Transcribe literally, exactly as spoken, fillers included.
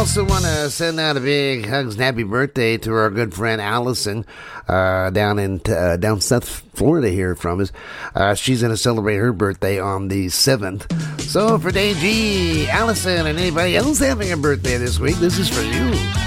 also want to send out a big hugs and happy birthday to our good friend Allison uh, down in uh, down South Florida here from us. Uh, she's going to celebrate her birthday on the seventh. So for Day G, Allison, and anybody else having a birthday this week, this is for you.